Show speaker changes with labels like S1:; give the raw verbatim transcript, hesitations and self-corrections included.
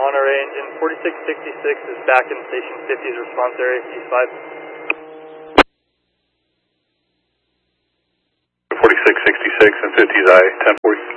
S1: on our engine. forty-six sixty-six is back in station fifty's response area, East five.
S2: forty-six sixty-six and fifty's I, ten forty.